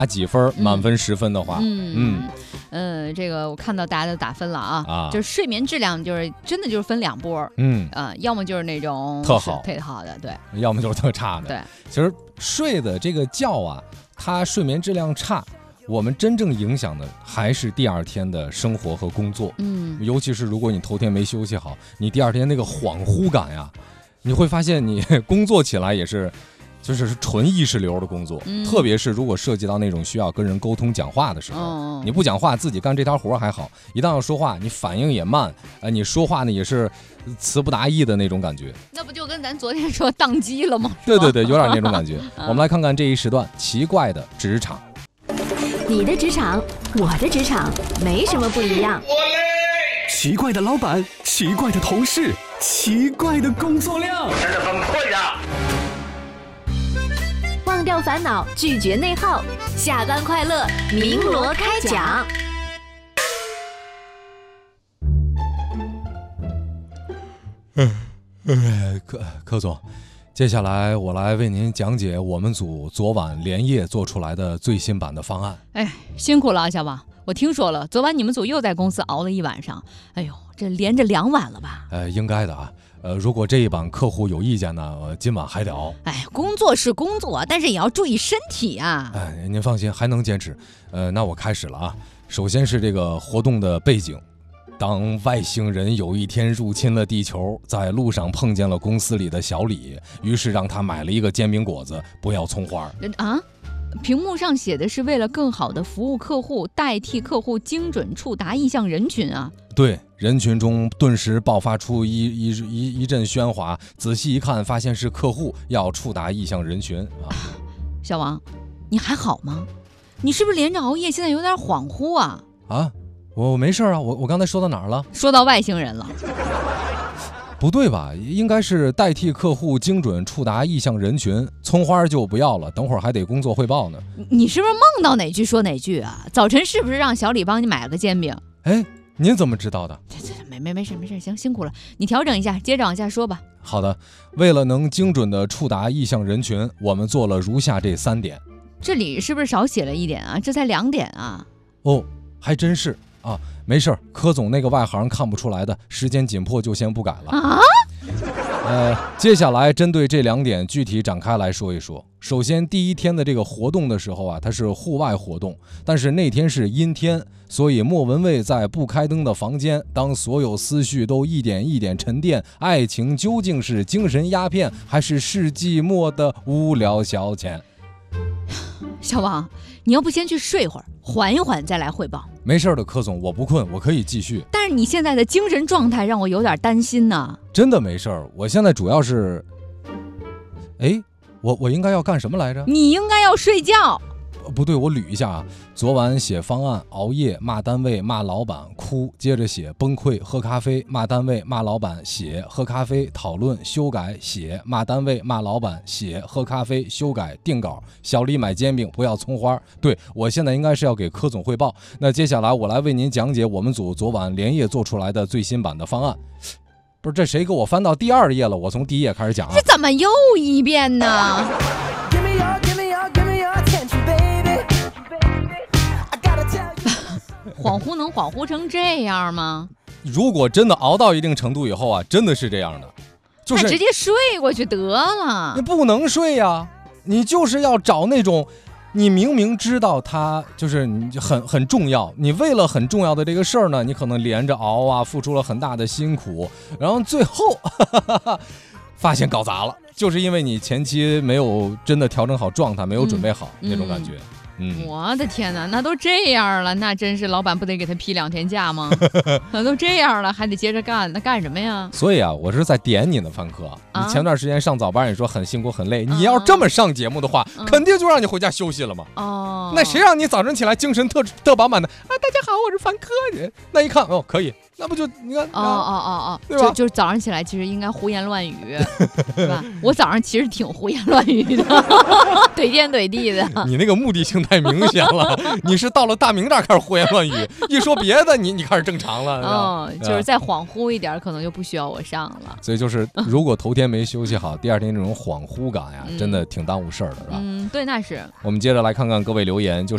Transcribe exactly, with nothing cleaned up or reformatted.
几分？满分十分的话， 嗯嗯呃，这个我看到大家都打分了啊，啊就是睡眠质量就是真的就是分两波，嗯呃，要么就是那种特好特好的，对， 要么就是特差的。 对， 其实睡的这个觉啊，它睡眠质量差，我们真正影响的还是第二天的生活和工作。嗯，尤其是如果你头天没休息好，你第二天那个恍惚感呀，你会发现你工作起来也是。就是纯意识流的工作、嗯，特别是如果涉及到那种需要跟人沟通讲话的时候、哦，你不讲话自己干这条活还好，一旦要说话，你反应也慢，呃，你说话呢也是词不达意的那种感觉。 那不就跟咱昨天说宕机了吗？ 对对对，有点那种感觉。我们来看看这一时段奇怪的职场。 你的职场，我的职场，没什么不一样。 奇怪的老板，奇怪的同事，奇怪的工作量， 真的很困扰。 忘掉烦恼，拒绝内耗，下班快乐，鸣锣开讲。 柯柯总，接下来我来为您讲解我们组昨晚连夜做出来的最新版的方案。 哎，辛苦了，小王。我听说了，昨晚你们组又在公司熬了一晚上，哎呦，这连着两晚了吧？ 呃，应该的啊。呃，如果这一版客户有意见呢，呃、今晚还得熬。 哎，工作是工作，但是也要注意身体啊。 哎，您放心，还能坚持。呃，那我开始了啊。首先是这个活动的背景。当外星人有一天入侵了地球，在路上碰见了公司里的小李，于是让他买了一个煎饼果子，不要葱花。 啊？屏幕上写的是为了更好的服务客户，代替客户精准触达意向人群啊。 对，人群中顿时爆发出一一一一阵喧哗，仔细一看，发现是客户要触达意向人群啊。 小王，你还好吗？你是不是连着熬夜，现在有点恍惚啊？ 啊，我我没事啊，我我刚才说到哪儿了？ 说到外星人了。 不对吧？应该是代替客户精准触达意向人群，葱花就不要了，等会儿还得工作汇报呢。 你是不是梦到哪句说哪句啊？早晨是不是让小李帮你买了个煎饼？ 哎，您怎么知道的？ 没没没事没事，行，辛苦了，你调整一下，接着往下说吧。 好的，为了能精准的触达意向人群，我们做了如下这三点。 这里是不是少写了一点啊？这才两点啊。 哦，还真是啊，没事，柯总那个外行看不出来的，时间紧迫就先不改了啊。 呃，接下来针对这两点具体展开来说一说。首先，第一天的这个活动的时候啊，它是户外活动，但是那天是阴天，所以莫文蔚在不开灯的房间，当所有思绪都一点一点沉淀，爱情究竟是精神鸦片，还是世纪末的无聊消遣？ 小王，你要不先去睡会儿，缓一缓再来汇报。 没事的，柯总，我不困，我可以继续。 但是你现在的精神状态让我有点担心呢。 真的没事儿，我现在主要是，哎，我我应该要干什么来着？ 你应该要睡觉。 不对，我捋一下啊。昨晚写方案，熬夜，骂单位，骂老板，哭，接着写崩溃，喝咖啡，骂单位，骂老板，写，喝咖啡，讨论，修改，写，骂单位，骂老板，写，喝咖啡，修改，定稿。小李买煎饼，不要葱花。对，我现在应该是要给柯总汇报。那接下来我来为您讲解我们组昨晚连夜做出来的最新版的方案。不是，这谁给我翻到第二页了？我从第一页开始讲啊。 这怎么又一遍呢？恍惚能恍惚成这样吗？ 如果真的熬到一定程度以后啊，真的是这样的，就是那直接睡过去得了。 你不能睡呀，你就是要找那种你明明知道它就是你很很重要，你为了很重要的这个事儿呢，你可能连着熬啊，付出了很大的辛苦，然后最后哈哈哈发现搞砸了，就是因为你前期没有真的调整好状态，没有准备好、嗯、那种感觉。 嗯，我的天哪，那都这样了，那真是老板不得给他批两天假吗？那都这样了，还得接着干，那干什么呀？ 所以啊，我是在点你呢，范科。啊、你前段时间上早班，你说很辛苦很累，啊、你要这么上节目的话、啊，肯定就让你回家休息了嘛。哦，那谁让你早晨起来精神特特饱满的啊？大家好，我是范科人。那一看哦，可以，那不就你看？哦哦哦哦， 对吧？ 就就是早上起来其实应该胡言乱语，对吧？我早上其实挺胡言乱语的，怼天怼地的。 你那个目的性太明显了，你是到了大明这儿开始胡言乱语，一说别的你你开始正常了。 嗯，就是再恍惚一点，可能就不需要我上了。 所以就是如果头天没休息好，第二天这种恍惚感呀，嗯、真的挺耽误事儿的，是吧？ 嗯，对，那是。 我们接着来看看各位留言，就是。